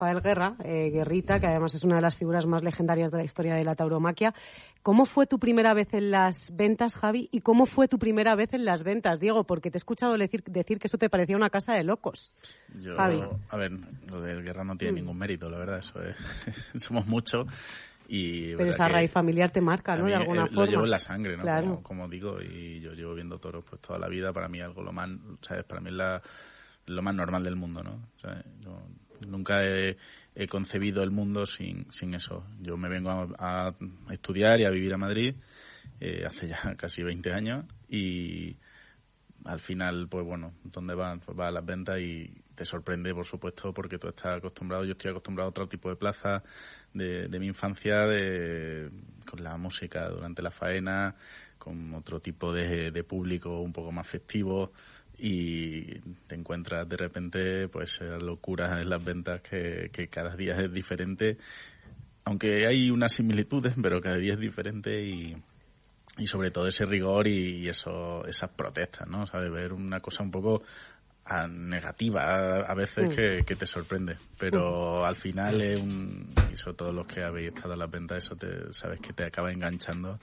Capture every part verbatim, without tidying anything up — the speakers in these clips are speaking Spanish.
Rafael Guerra, eh, Guerrita, que además es una de las figuras más legendarias de la historia de la tauromaquia. ¿Cómo fue tu primera vez en las ventas, Javi? ¿Y cómo fue tu primera vez en las ventas, Diego? Porque te he escuchado decir, decir que eso te parecía una casa de locos. Yo, Javi. A ver, lo del Guerra no tiene mm. ningún mérito, la verdad. Eso es, somos muchos. Y pero esa raíz familiar te marca, ¿no? Mí, de alguna eh, forma. Lo llevo en la sangre, ¿no? Claro. Como, como digo, y yo llevo viendo toros pues toda la vida. Para mí algo lo más, ¿sabes? Para mí es la, lo más normal del mundo, ¿no? ¿Sabes? Yo nunca he, he concebido el mundo sin, sin eso. Yo me vengo a, a estudiar y a vivir a Madrid eh, hace ya casi veinte años y al final, pues bueno, ¿dónde vas? Pues vas a las ventas y te sorprende, por supuesto, porque tú estás acostumbrado, yo estoy acostumbrado a otro tipo de plazas de, de mi infancia, de con la música durante la faena, con otro tipo de, de público un poco más festivo, y te encuentras de repente pues locuras en las ventas que, que cada día es diferente, aunque hay unas similitudes, pero cada día es diferente y... y sobre todo ese rigor y, y eso esas protestas, ¿no? ¿Sabes? Ver una cosa un poco a, negativa a, a veces mm. que, que te sorprende, pero mm. al final es un... y sobre todo los que habéis estado en las ventas, eso te sabes que te acaba enganchando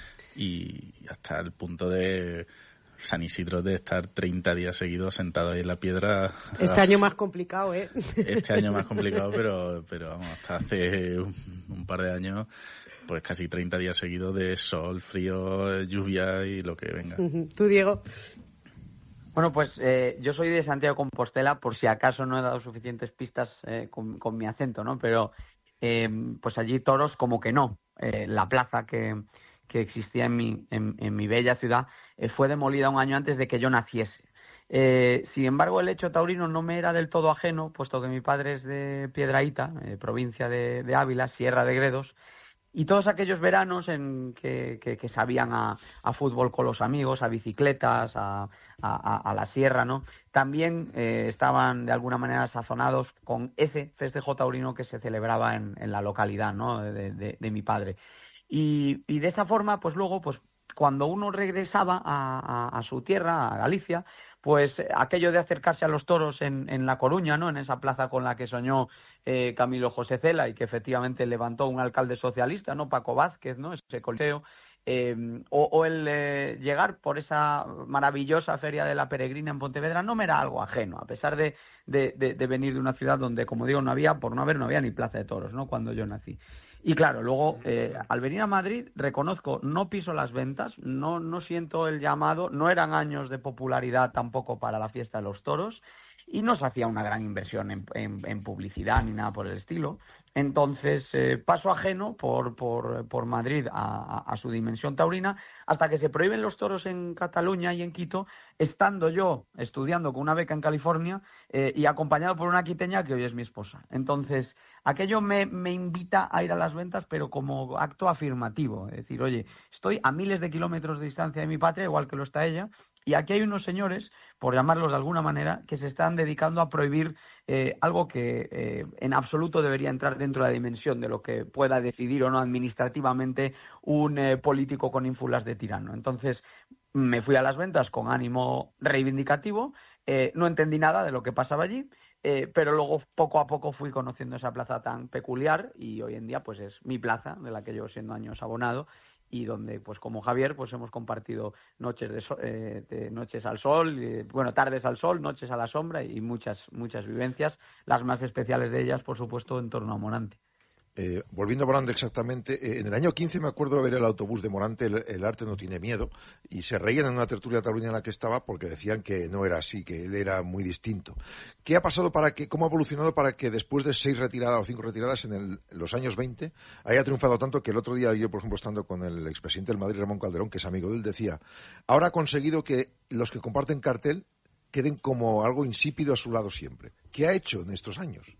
y hasta el punto de San Isidro de estar treinta días seguidos sentado ahí en la piedra. Este año más complicado, ¿eh? Este año más complicado, pero pero vamos, hasta hace un, un par de años pues casi treinta días seguidos de sol, frío, lluvia y lo que venga. ¿Tú, Diego? Bueno, pues eh, yo soy de Santiago de Compostela, por si acaso no he dado suficientes pistas eh, con, con mi acento, ¿no? Pero eh, pues allí toros como que no. Eh, la plaza que, que existía en mi, en, en mi bella ciudad eh, fue demolida un año antes de que yo naciese. Eh, sin embargo, el hecho taurino no me era del todo ajeno, puesto que mi padre es de Piedrahíta, eh, provincia de, de Ávila, Sierra de Gredos. Y todos aquellos veranos en que, que, que sabían a, a fútbol con los amigos, a bicicletas, a, a, a la sierra, ¿no? También eh, estaban de alguna manera sazonados con ese festejo taurino que se celebraba en, en la localidad, ¿no? De, de, de mi padre. Y, y de esa forma, pues luego, pues cuando uno regresaba a, a, a su tierra, a Galicia, pues aquello de acercarse a los toros en, en La Coruña, ¿no? En esa plaza con la que soñó eh, Camilo José Cela y que efectivamente levantó un alcalde socialista, ¿no? Paco Vázquez, ¿no? Ese coliseo. Eh, o, o el eh, llegar por esa maravillosa Feria de la Peregrina en Pontevedra no me era algo ajeno, a pesar de, de, de, de venir de una ciudad donde, como digo, no había, por no haber, no había ni plaza de toros, ¿no? Cuando yo nací. Y claro, luego, eh, al venir a Madrid, reconozco, no piso las ventas, no, no siento el llamado, no eran años de popularidad tampoco para la fiesta de los toros, y no se hacía una gran inversión en, en, en publicidad ni nada por el estilo. Entonces, eh, paso ajeno por, por, por Madrid a, a, a su dimensión taurina, hasta que se prohíben los toros en Cataluña y en Quito, estando yo estudiando con una beca en California eh, y acompañado por una quiteña que hoy es mi esposa. Entonces, aquello me, me invita a ir a las ventas, pero como acto afirmativo. Es decir, oye, estoy a miles de kilómetros de distancia de mi patria, igual que lo está ella, y aquí hay unos señores, por llamarlos de alguna manera, que se están dedicando a prohibir eh, algo que eh, en absoluto debería entrar dentro de la dimensión de lo que pueda decidir o no administrativamente un eh, político con ínfulas de tirano. Entonces, me fui a las ventas con ánimo reivindicativo, eh, no entendí nada de lo que pasaba allí, eh, pero luego poco a poco fui conociendo esa plaza tan peculiar y hoy en día pues es mi plaza, de la que llevo siendo años abonado, y donde pues como Javier pues hemos compartido noches de, so eh, de noches al sol, eh, bueno, tardes al sol, noches a la sombra y muchas muchas vivencias, las más especiales de ellas por supuesto en torno a Morante. Eh, volviendo a Morante exactamente, eh, en el año quince me acuerdo de ver el autobús de Morante, el, el arte no tiene miedo, y se reían en una tertulia taurina en la que estaba porque decían que no era así, que él era muy distinto. ¿Qué ha pasado para que, cómo ha evolucionado para que después de seis retiradas o cinco retiradas en, el, en los años veinte haya triunfado tanto que el otro día yo, por ejemplo, estando con el expresidente del Madrid, Ramón Calderón, que es amigo de él, decía, ahora ha conseguido que los que comparten cartel queden como algo insípido a su lado siempre? ¿Qué ha hecho en estos años?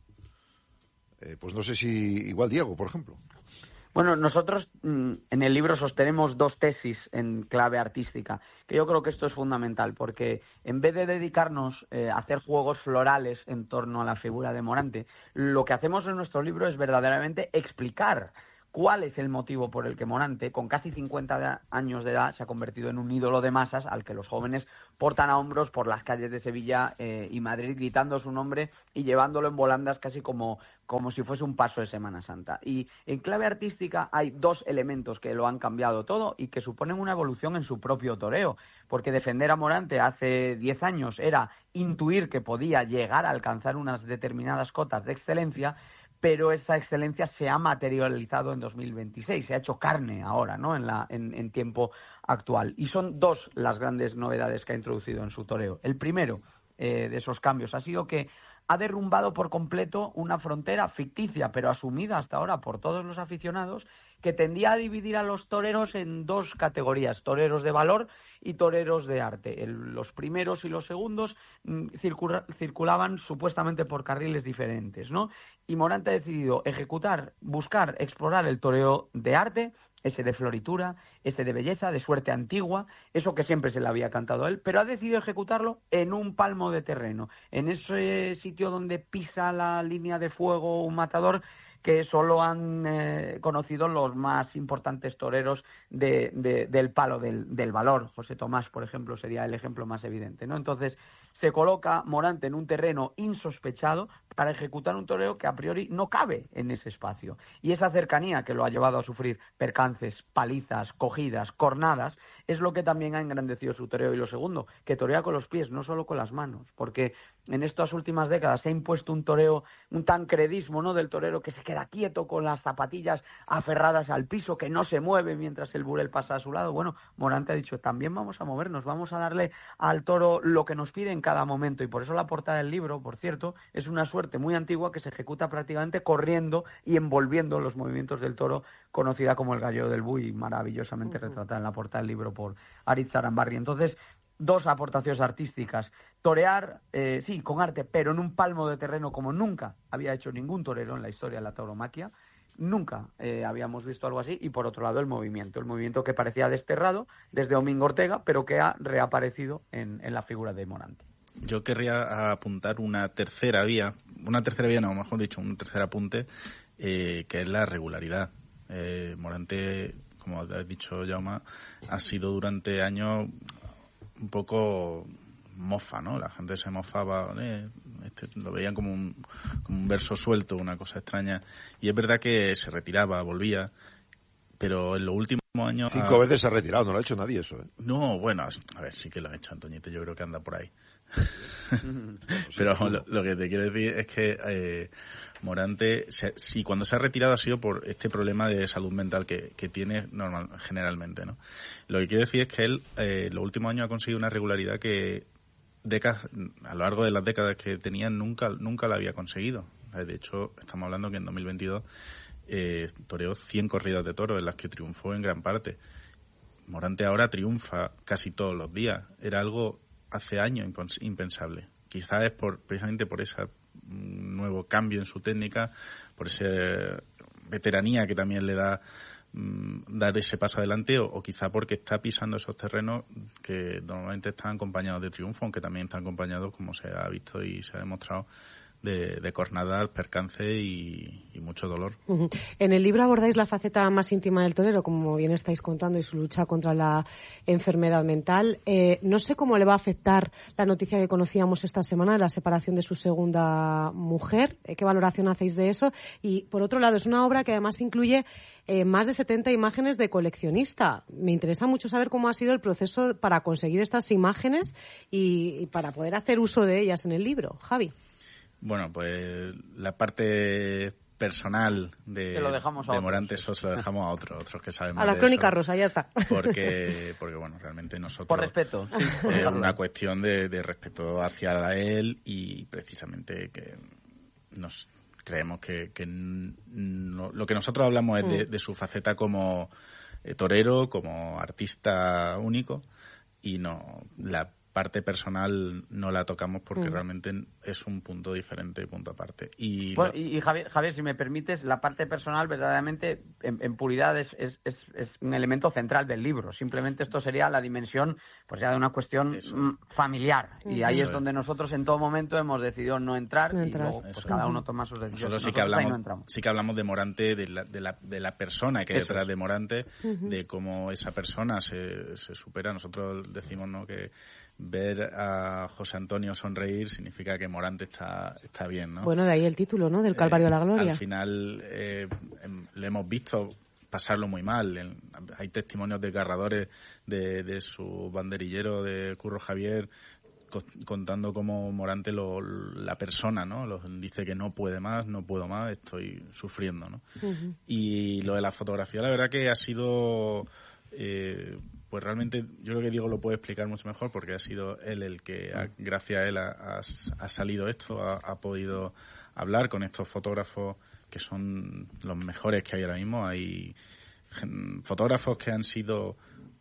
Eh, pues no sé si igual Diego, por ejemplo. Bueno, nosotros mmm, en el libro sostenemos dos tesis en clave artística, que yo creo que esto es fundamental, porque en vez de dedicarnos eh, a hacer juegos florales en torno a la figura de Morante, lo que hacemos en nuestro libro es verdaderamente explicar ¿Cuál es el motivo por el que Morante, con casi cincuenta años de edad, se ha convertido en un ídolo de masas al que los jóvenes portan a hombros por las calles de Sevilla eh, y Madrid gritando su nombre y llevándolo en volandas casi como, como si fuese un paso de Semana Santa? Y en clave artística hay dos elementos que lo han cambiado todo y que suponen una evolución en su propio toreo, porque defender a Morante hace diez años era intuir que podía llegar a alcanzar unas determinadas cotas de excelencia, pero esa excelencia se ha materializado en dos mil veintiséis, se ha hecho carne ahora, ¿no? En, la, en, en tiempo actual. Y son dos las grandes novedades que ha introducido en su toreo. El primero eh, de esos cambios ha sido que ha derrumbado por completo una frontera ficticia, pero asumida hasta ahora por todos los aficionados, que tendía a dividir a los toreros en dos categorías, toreros de valor y toreros de arte. El, los primeros y los segundos mm, circula, circulaban supuestamente por carriles diferentes, ¿no? Y Morante ha decidido ejecutar, buscar, explorar el toreo de arte, ese de floritura, ese de belleza, de suerte antigua, eso que siempre se le había cantado a él, pero ha decidido ejecutarlo en un palmo de terreno, en ese sitio donde pisa la línea de fuego un matador que solo han eh, conocido los más importantes toreros de, de, del palo del, del valor. José Tomás, por ejemplo, sería el ejemplo más evidente, ¿no? Entonces, se coloca Morante en un terreno insospechado para ejecutar un toreo que a priori no cabe en ese espacio. Y esa cercanía que lo ha llevado a sufrir percances, palizas, cogidas, cornadas, es lo que también ha engrandecido su toreo. Y lo segundo, que torea con los pies, no solo con las manos, porque en estas últimas décadas se ha impuesto un toreo, un tancredismo, ¿no?, del torero que se queda quieto con las zapatillas aferradas al piso, que no se mueve mientras el burel pasa a su lado. Bueno, Morante ha dicho, también vamos a movernos, vamos a darle al toro lo que nos pide en cada momento, y por eso la portada del libro, por cierto, es una suerte muy antigua que se ejecuta prácticamente corriendo y envolviendo los movimientos del toro, conocida como el gallo del Buey, maravillosamente uh-huh. retratada en la portada del libro por Aritz Arambarri. Entonces, dos aportaciones artísticas. Torear, eh, sí, con arte, pero en un palmo de terreno como nunca había hecho ningún torero en la historia de la tauromaquia. Nunca eh, habíamos visto algo así. Y por otro lado, el movimiento. El movimiento que parecía desterrado desde Domingo Ortega, pero que ha reaparecido en, en la figura de Morante. Yo querría apuntar una tercera vía, una tercera vía, no, mejor dicho, un tercer apunte, eh, que es la regularidad. Eh, Morante, como has dicho, Jaume, ha sido durante años un poco mofa, ¿no? La gente se mofaba, eh, este, lo veían como un, como un verso suelto, una cosa extraña. Y es verdad que se retiraba, volvía, pero en los últimos años... Cinco ha... veces se ha retirado, no lo ha hecho nadie eso, ¿eh? No, bueno, a ver, sí que lo ha hecho Antoñito, yo creo que anda por ahí. Pero lo, lo que te quiero decir es que eh, Morante, se, si cuando se ha retirado ha sido por este problema de salud mental que, que tiene normal, generalmente, ¿no? Lo que quiero decir es que él, eh, los últimos años ha conseguido una regularidad que décadas, a lo largo de las décadas que tenía nunca, nunca la había conseguido. De hecho, estamos hablando que en dos mil veintidós eh, toreó cien corridas de toros en las que triunfó en gran parte. Morante ahora triunfa casi todos los días. Era algo hace años impensable. Quizás es por, precisamente por ese nuevo cambio en su técnica, por esa veteranía que también le da mmm, dar ese paso adelante, o, o quizá porque está pisando esos terrenos que normalmente están acompañados de triunfo, aunque también están acompañados, como se ha visto y se ha demostrado, de, de cornadas, percance y, y mucho dolor. Uh-huh. En el libro abordáis la faceta más íntima del torero, como bien estáis contando, y su lucha contra la enfermedad mental. Eh, no sé cómo le va a afectar la noticia que conocíamos esta semana de la separación de su segunda mujer. ¿Qué valoración hacéis de eso? Y, por otro lado, es una obra que además incluye eh, más de setenta imágenes de coleccionista. Me interesa mucho saber cómo ha sido el proceso para conseguir estas imágenes y, y para poder hacer uso de ellas en el libro. Javi. Bueno, pues la parte personal de, de Morante, eso se lo dejamos a otros, otros que saben más. A la crónica eso, rosa, ya está. Porque, porque bueno, realmente nosotros... Por respeto. Es eh, una cuestión de, de respeto hacia él y precisamente que nos creemos que, que no, lo que nosotros hablamos es de, de su faceta como eh, torero, como artista único, y no la parte personal no la tocamos porque mm. realmente es un punto diferente, punto aparte. Y, bueno, lo... y, y Javier, Javier, si me permites, la parte personal verdaderamente en, en puridad es, es, es, es un elemento central del libro. Simplemente esto sería la dimensión pues ya de una cuestión mm, familiar. Y ahí Eso es donde nosotros en todo momento hemos decidido no entrar, no y entrar. luego pues, cada uno toma sus decisiones. Nosotros sí que hablamos, no sí que hablamos de Morante, de la, de la, de la persona que hay detrás de Morante, uh-huh. de cómo esa persona se, se supera. Nosotros decimos, ¿no?, que ver a José Antonio sonreír significa que Morante está está bien, ¿no? Bueno, de ahí el título, ¿no?, del Calvario a la Gloria. Al final eh, le hemos visto pasarlo muy mal. Hay testimonios desgarradores de, de su banderillero, de Curro Javier, contando cómo Morante, lo, la persona, ¿no?, lo, dice que no puede más, no puedo más, estoy sufriendo, ¿no? Uh-huh. Y lo de la fotografía, la verdad que ha sido... Eh, pues realmente yo creo que Diego lo puede explicar mucho mejor porque ha sido él el que, ha, gracias a él, ha, ha, ha salido esto, ha, ha podido hablar con estos fotógrafos que son los mejores que hay ahora mismo. Hay fotógrafos que han sido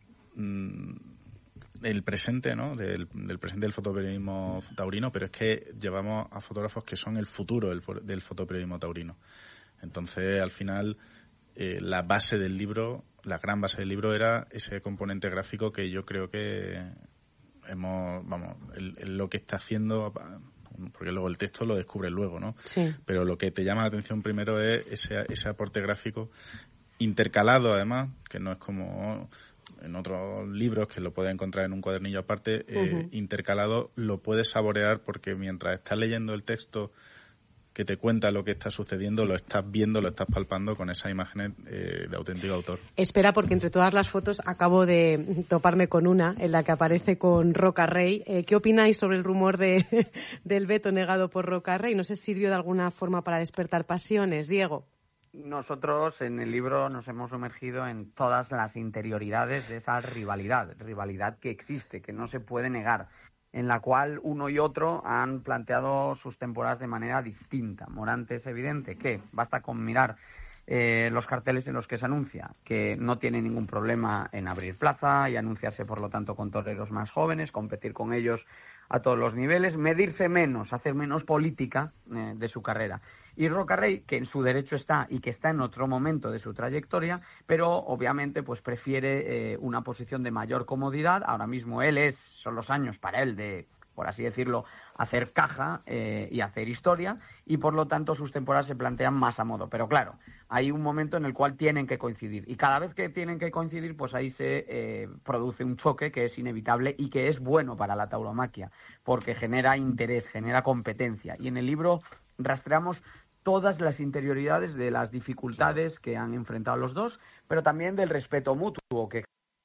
mmm, el presente, ¿no?, del, del presente del fotoperiodismo taurino, pero es que llevamos a fotógrafos que son el futuro del, del fotoperiodismo taurino. Entonces, al final, eh, la base del libro, la gran base del libro era ese componente gráfico que yo creo que hemos, vamos, el, el, lo que está haciendo, porque luego el texto lo descubre luego, ¿no? Sí. Pero lo que te llama la atención primero es ese, ese aporte gráfico intercalado, además, que no es como en otros libros que lo puedes encontrar en un cuadernillo aparte, eh, uh-huh. intercalado, lo puedes saborear porque mientras estás leyendo el texto que te cuenta lo que está sucediendo, lo estás viendo, lo estás palpando con esas imágenes eh, de auténtico autor. Espera, porque entre todas las fotos acabo de toparme con una en la que aparece con Roca Rey. Eh, ¿Qué opináis sobre el rumor de, del veto negado por Roca Rey? ¿No sé si sirvió de alguna forma para despertar pasiones, Diego? Nosotros en el libro nos hemos sumergido en todas las interioridades de esa rivalidad, rivalidad que existe, que no se puede negar, en la cual uno y otro han planteado sus temporadas de manera distinta. Morante es evidente que basta con mirar eh, los carteles en los que se anuncia que no tiene ningún problema en abrir plaza y anunciarse, por lo tanto, con toreros más jóvenes, competir con ellos a todos los niveles, medirse menos, hacer menos política eh, de su carrera. Y Roca Rey, que en su derecho está y que está en otro momento de su trayectoria, pero obviamente pues prefiere eh, una posición de mayor comodidad. Ahora mismo él es, son los años para él de, por así decirlo, hacer caja eh, y hacer historia, y por lo tanto sus temporadas se plantean más a modo. Pero claro, hay un momento en el cual tienen que coincidir, y cada vez que tienen que coincidir, pues ahí se eh, produce un choque que es inevitable y que es bueno para la tauromaquia, porque genera interés, genera competencia. Y en el libro rastreamos todas las interioridades de las dificultades que han enfrentado los dos, pero también del respeto mutuo, que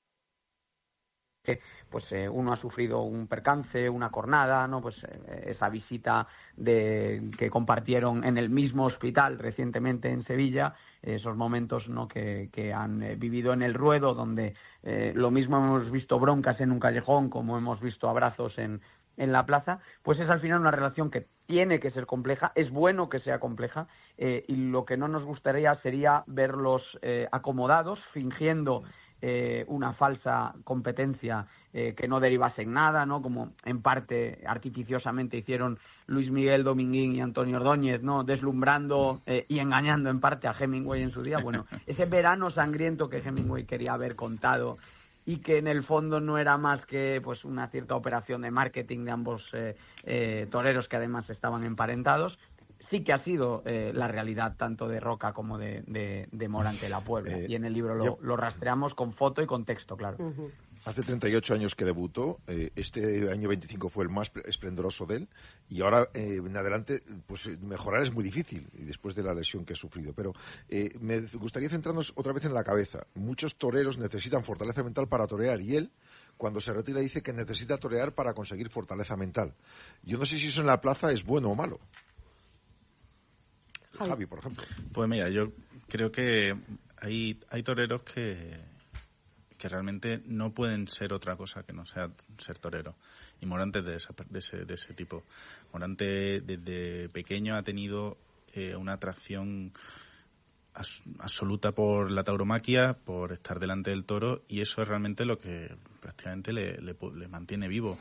pues eh, uno ha sufrido un percance, una cornada, no, pues eh, esa visita de que compartieron en el mismo hospital recientemente en Sevilla, esos momentos, no, que, que han eh, vivido en el ruedo, donde eh, lo mismo hemos visto broncas en un callejón como hemos visto abrazos en en la plaza, pues es al final una relación que tiene que ser compleja, es bueno que sea compleja, eh, y lo que no nos gustaría sería verlos eh, acomodados, fingiendo eh, una falsa competencia eh, que no derivase en nada, ¿no?, como en parte artificiosamente hicieron Luis Miguel Dominguín y Antonio Ordóñez, ¿no?, deslumbrando eh, y engañando en parte a Hemingway en su día. Bueno, ese verano sangriento que Hemingway quería haber contado y que en el fondo no era más que pues una cierta operación de marketing de ambos eh, eh, toreros que además estaban emparentados, sí que ha sido eh, la realidad tanto de Roca como de, de, de Morante la Puebla. Eh, y en el libro lo, lo rastreamos con foto y con texto, claro. Uh-huh. Hace treinta y ocho años que debutó, eh, este año veinticinco fue el más esplendoroso de él, y ahora eh, en adelante pues mejorar es muy difícil, y después de la lesión que ha sufrido. Pero eh, me gustaría centrarnos otra vez en la cabeza. Muchos toreros necesitan fortaleza mental para torear, y él, cuando se retira, dice que necesita torear para conseguir fortaleza mental. Yo no sé si eso en la plaza es bueno o malo. Javi, Javi por ejemplo. Pues mira, yo creo que hay, hay toreros que... que realmente no pueden ser otra cosa que no sea ser torero. Y Morante es de, esa, de, ese, de ese tipo. Morante desde pequeño ha tenido eh, una atracción as, absoluta por la tauromaquia, por estar delante del toro, y eso es realmente lo que prácticamente le, le, le mantiene vivo.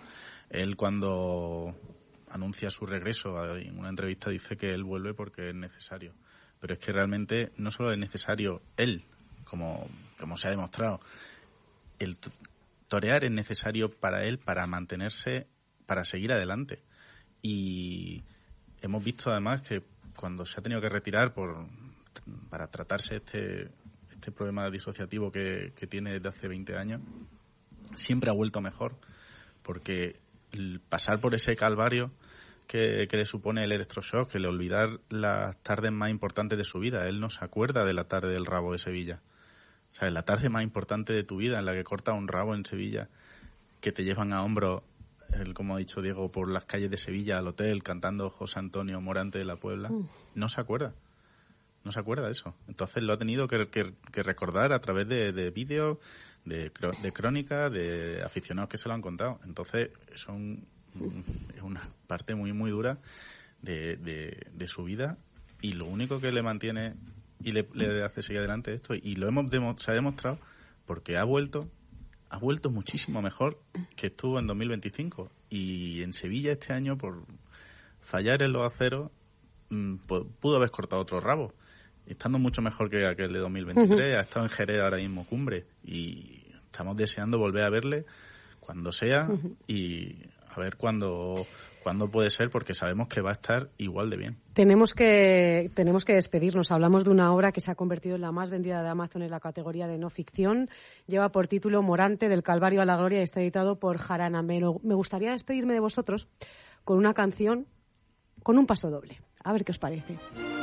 Él cuando anuncia su regreso en una entrevista dice que él vuelve porque es necesario. Pero es que realmente no solo es necesario él, como, como se ha demostrado, el torear es necesario para él para mantenerse, para seguir adelante. Y hemos visto además que cuando se ha tenido que retirar por para tratarse este este problema disociativo que, que tiene desde hace veinte años, siempre ha vuelto mejor, porque el pasar por ese calvario que, que le supone el electroshock, que le olvidar las tardes más importantes de su vida. Él no se acuerda de la tarde del rabo de Sevilla. O sea, la tarde más importante de tu vida, en la que cortas un rabo en Sevilla, que te llevan a hombros, el, como ha dicho Diego, por las calles de Sevilla al hotel, cantando José Antonio Morante de la Puebla, mm. no se acuerda. No se acuerda de eso. Entonces lo ha tenido que, que, que recordar a través de, de vídeos, de, de crónicas, de aficionados que se lo han contado. Entonces son es una parte muy, muy dura de, de, de su vida, y lo único que le mantiene y le, le hace seguir adelante es esto. Y lo hemos demo, se ha demostrado porque ha vuelto, ha vuelto muchísimo mejor que estuvo en dos mil veinticinco. Y en Sevilla este año, por fallar en los aceros, pudo haber cortado otro rabo. Estando mucho mejor que aquel de dos mil veintitrés, uh-huh. ha estado en Jerez ahora mismo cumbre, y estamos deseando volver a verle cuando sea, uh-huh. y a ver cuándo, cuándo puede ser, porque sabemos que va a estar igual de bien. Tenemos que, tenemos que despedirnos. Hablamos de una obra que se ha convertido en la más vendida de Amazon en la categoría de no ficción. Lleva por título Morante, del Calvario a la Gloria, y está editado por Jarana. Me, me gustaría despedirme de vosotros con una canción, con un paso doble. A ver qué os parece.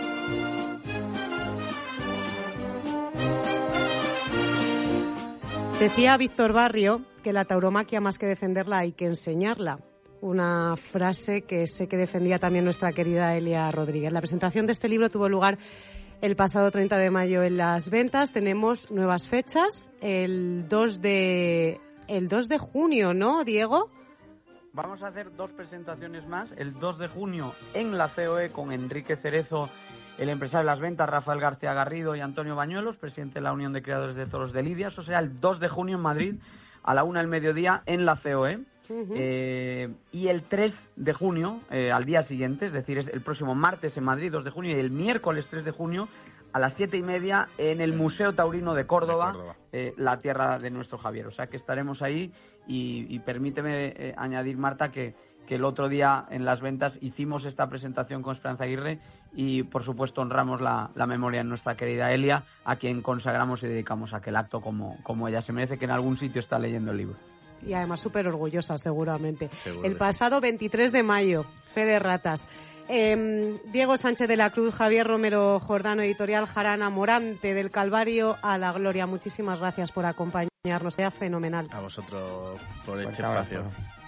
Decía Víctor Barrio que la tauromaquia, más que defenderla, hay que enseñarla. Una frase que sé que defendía también nuestra querida Elia Rodríguez. La presentación de este libro tuvo lugar el pasado treinta de mayo en Las Ventas. Tenemos nuevas fechas, el dos de, el dos de junio, ¿no, Diego? Vamos a hacer dos presentaciones más. El dos de junio en la C O E con Enrique Cerezo, el empresario de Las Ventas, Rafael García Garrido y Antonio Bañuelos, presidente de la Unión de Criadores de Toros de Lidia. Eso será el dos de junio en Madrid, a la una del mediodía, en la C O E. Uh-huh. Eh, y el tres de junio, eh, al día siguiente, es decir, es el próximo martes en Madrid, dos de junio, y el miércoles tres de junio, a las siete y media, en el Museo Taurino de Córdoba, de Córdoba. Eh, la tierra de nuestro Javier. O sea que estaremos ahí, y, y permíteme eh, añadir, Marta, que, que el otro día en Las Ventas hicimos esta presentación con Esperanza Aguirre, y por supuesto honramos la, la memoria de nuestra querida Elia, a quien consagramos y dedicamos aquel acto como, como ella se merece, que en algún sitio está leyendo el libro. Y además súper orgullosa, seguramente. Seguro el pasado sí. veintitrés de mayo, Fe de Ratas. Eh, Diego Sánchez de la Cruz, Javier Romero Jordano, editorial Jarana, Morante, del Calvario a la Gloria. Muchísimas gracias por acompañarnos. Sea fenomenal. A vosotros por este espacio.